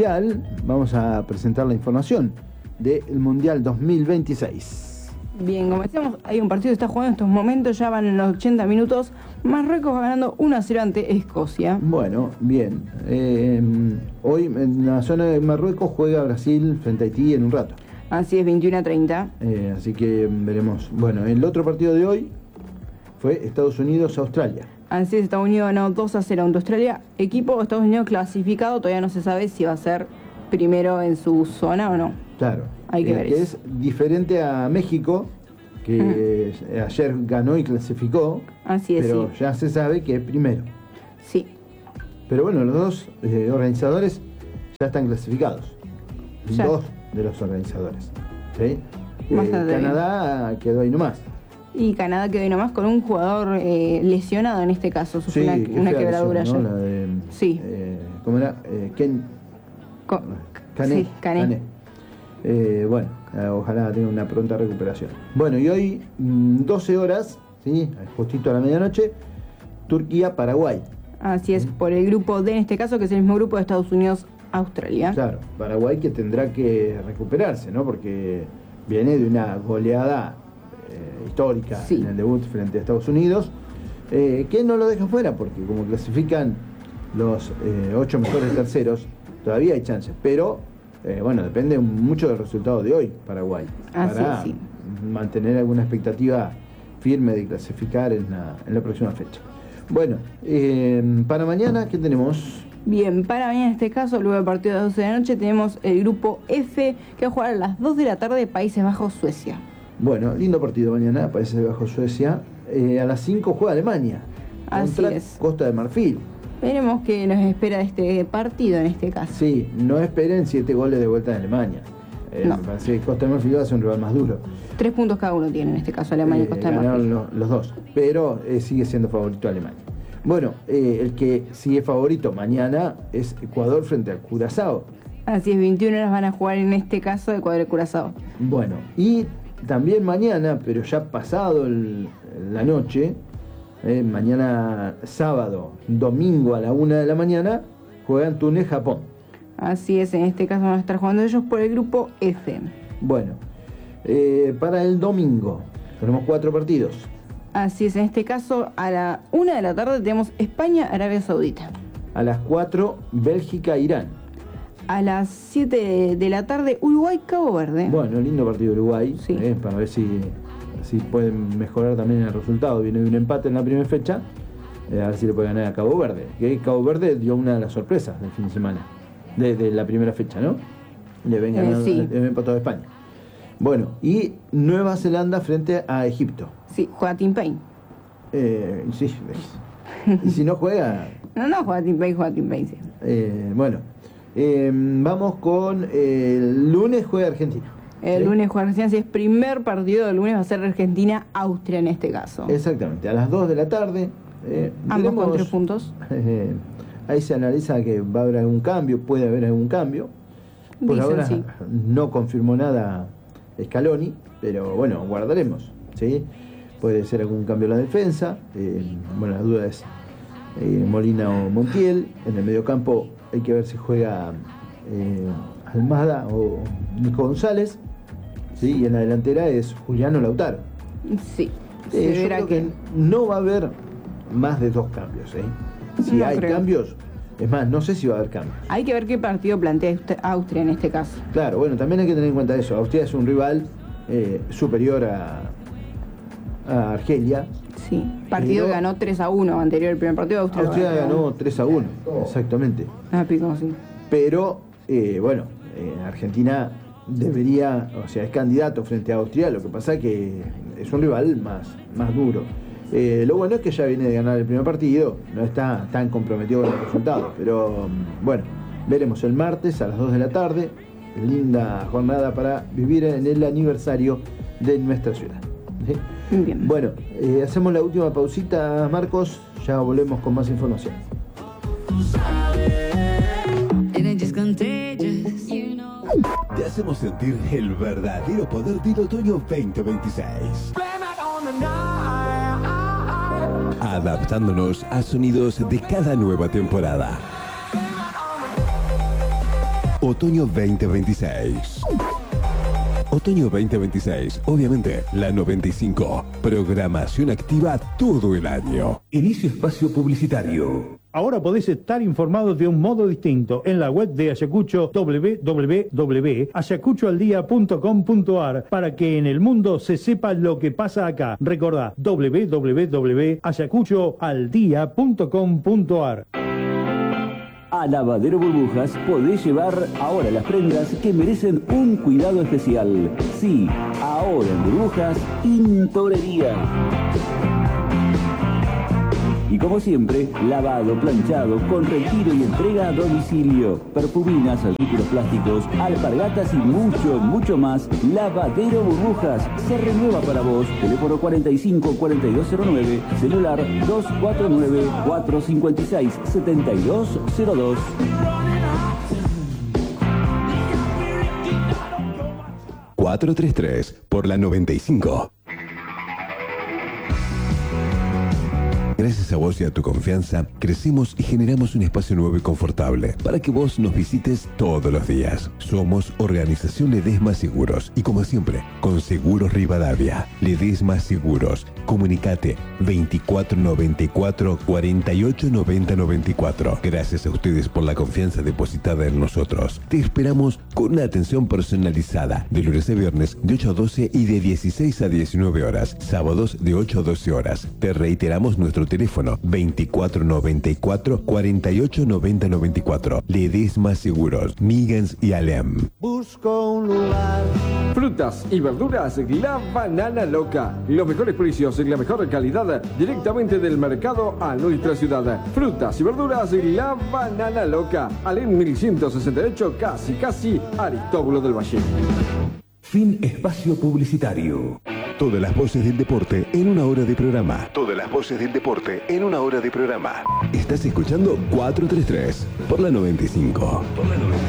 Mundial, vamos a presentar la información del Mundial 2026. Bien, como decíamos, hay un partido que está jugando en estos momentos, ya van en los 80 minutos. Marruecos va ganando 1-0 ante Escocia. Bueno, bien. Hoy en la zona de Marruecos juega Brasil frente a Haití en un rato. Así es, 21-30. Así que veremos. Bueno, el otro partido de hoy fue Estados Unidos-Australia. Así es, Estados Unidos ganó 2-0 ante Australia. Equipo de Estados Unidos clasificado, todavía no se sabe si va a ser primero en su zona o no. Claro. Hay que ver que eso. es diferente a México, que ayer ganó y clasificó. Así es, pero sí. ya se sabe que es primero. Sí. Pero bueno, los dos organizadores ya están clasificados. Ya. Dos de los organizadores. ¿Sí? Bastante Canadá quedó ahí nomás. Y Canadá quedó ahí nomás con un jugador lesionado en este caso. Sufrió una quebradura lesión, ¿no? ya. La de, Sí. ¿Cómo era? Cané. Sí, Cané. Bueno, ojalá tenga una pronta recuperación. Bueno, y hoy, 12 horas, ¿sí? Justito a la medianoche, Turquía-Paraguay. Así es, por el grupo D en este caso, que es el mismo grupo de Estados Unidos-Australia. Claro, Paraguay que tendrá que recuperarse, ¿no? Porque viene de una goleada histórica en el debut frente a Estados Unidos, que no lo deja fuera, porque como clasifican los 8 mejores terceros, todavía hay chances, pero bueno, depende mucho del resultado de hoy, Paraguay, para mantener alguna expectativa firme de clasificar en la próxima fecha. Bueno, para mañana, ¿qué tenemos? Bien, para mañana en este caso, luego del partido de las 12 de la noche, tenemos el grupo F, que va a jugar a las 2 de la tarde, Países Bajos-Suecia. Bueno, lindo partido mañana, Países Bajos-Suecia. A las 5 juega Alemania contra Costa de Marfil. Veremos qué nos espera de este partido en este caso. Sí, no esperen 7 goles de vuelta de Alemania. No. Me parece que Costa de Marfil va a ser un rival más duro. 3 puntos cada uno tiene en este caso Alemania y Costa de Marfil. Ganaron los dos, pero sigue siendo favorito Alemania. Bueno, el que sigue favorito mañana es Ecuador frente a Curazao. Así es, 21 horas van a jugar en este caso Ecuador y Curazao. Bueno, y también mañana, pero ya pasado la noche, mañana sábado, domingo a la 1 de la mañana, juegan Túnez-Japón. Así es, en este caso van a estar jugando ellos por el grupo F. Bueno, para el domingo tenemos 4 partidos. Así es, en este caso a la 1 de la tarde tenemos España-Arabia Saudita. A las 4, Bélgica-Irán. A las 7 de la tarde, Uruguay-Cabo Verde. Bueno, lindo partido Uruguay, sí. Para ver si pueden mejorar también el resultado. Viene de un empate en la primera fecha, a ver si le puede ganar a Cabo Verde. Que Cabo Verde dio una de las sorpresas del fin de semana, de la primera fecha, ¿no? Le ven ganando, le ven empatado a España. Bueno, y Nueva Zelanda frente a Egipto. Sí, juega Team Paine. Sí. Y si no juega... No, juega Team Paine, sí. Bueno, vamos con el lunes juega Argentina. El lunes juega Argentina, si es primer partido del lunes va a ser Argentina-Austria en este caso. Exactamente, a las 2 de la tarde. Ambos con 3 puntos. Ahí se analiza que va a haber algún cambio, puede haber algún cambio. Por Dicen, ahora sí. no confirmó nada Scaloni, pero bueno, guardaremos, ¿sí? Puede ser algún cambio en la defensa. Bueno, la duda es Molina o Montiel. En el mediocampo hay que ver si juega Almada o Nico González, ¿sí? Y en la delantera es Juliano Lautaro. Sí. Yo creo que no va a haber más de 2 cambios, Si no hay creo. cambios, es más, no sé si va a haber cambios. Hay que ver qué partido plantea Austria en este caso. Claro, bueno, también hay que tener en cuenta eso. Austria es un rival superior a Argelia. Sí, partido que ganó 3-1 anterior, el primer partido de Austria ganó 3-1, exactamente. Pico, sí. Pero, bueno, Argentina debería, o sea, es candidato frente a Austria, lo que pasa que es un rival más duro. Lo bueno es que ya viene de ganar el primer partido, no está tan comprometido con el resultado, pero bueno, veremos el martes a las 2 de la tarde, linda jornada para vivir en el aniversario de nuestra ciudad. ¿Sí? Bien. Bueno, hacemos la última pausita, Marcos, ya volvemos con más información. Te hacemos sentir el verdadero poder del otoño 2026. Adaptándonos a sonidos de cada nueva temporada. Otoño 2026. Otoño 2026, obviamente, la 95. Programación activa todo el año. Inicio espacio publicitario. Ahora podés estar informado de un modo distinto en la web de Ayacucho, www.ayacuchoaldía.com.ar, para que en el mundo se sepa lo que pasa acá. Recordá, www.ayacuchoaldía.com.ar. A Lavadero Burbujas podés llevar ahora las prendas que merecen un cuidado especial. Sí, ahora en Burbujas, tintorería. Y como siempre, lavado, planchado, con retiro y entrega a domicilio. Perfuminas, artículos plásticos, alpargatas y mucho, mucho más. Lavadero Burbujas se renueva para vos. Teléfono 45 4209, celular 249 456 7202. ...433 por la 95. Gracias a vos y a tu confianza, crecimos y generamos un espacio nuevo y confortable para que vos nos visites todos los días. Somos Organización Ledesma Seguros y como siempre, con Seguros Rivadavia. Ledesma Seguros. Comunicate 2494 48 90 94. Gracias a ustedes por la confianza depositada en nosotros. Te esperamos con una atención personalizada de lunes a viernes de 8 a 12 y de 16 a 19 horas. Sábados de 8 a 12 horas. Te reiteramos nuestro teléfono 2494 48 90 94. Ledesma Seguros, Migans y Alem. Busco un lugar. Frutas y verduras, La Banana Loca. Los mejores precios y la mejor calidad directamente del mercado a nuestra ciudad. Frutas y verduras, La Banana Loca. Alem 1168, casi Aristóbulo del Valle. Fin espacio publicitario. Todas las voces del deporte en una hora de programa. Todas las voces del deporte en una hora de programa. Estás escuchando 433 por la 95. Por la 95.